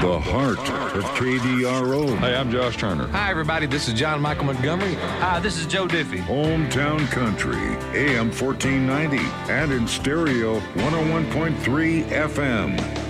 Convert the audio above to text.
the heart of KDRO. Hey, I'm Josh Turner. Hi, everybody. This is John Michael Montgomery. Hi, this is Joe Diffie. Hometown Country, AM 1490, and in stereo 101.3 FM.